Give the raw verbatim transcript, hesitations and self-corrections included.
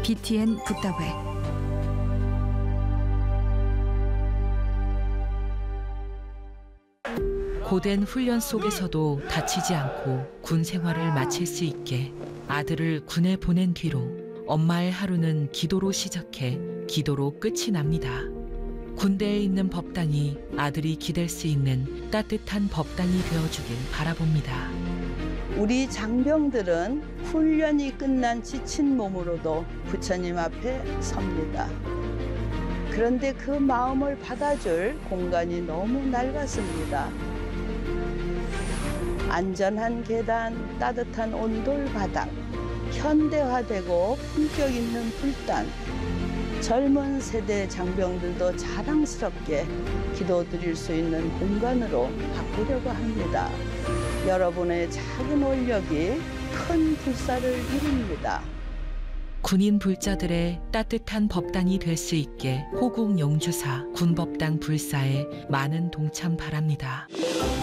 비티엔 붓다회. 고된 훈련 속에서도 다치지 않고 군 생활을 마칠 수 있게 아들을 군에 보낸 뒤로 엄마의 하루는 기도로 시작해 기도로 끝이 납니다. 군대에 있는 법당이 아들이 기댈 수 있는 따뜻한 법당이 되어주길 바라봅니다. 우리 장병들은 훈련이 끝난 지친 몸으로도 부처님 앞에 섭니다. 그런데 그 마음을 받아줄 공간이 너무 낡았습니다. 안전한 계단, 따뜻한 온돌 바닥, 현대화되고 품격 있는 불단, 젊은 세대 장병들도 자랑스럽게 기도드릴 수 있는 공간으로 바꾸려고 합니다. 여러분의 작은 원력이 큰 불사를 이룹니다. 군인 불자들의 따뜻한 법당이 될 수 있게 호국 영주사 군법당 불사에 많은 동참 바랍니다.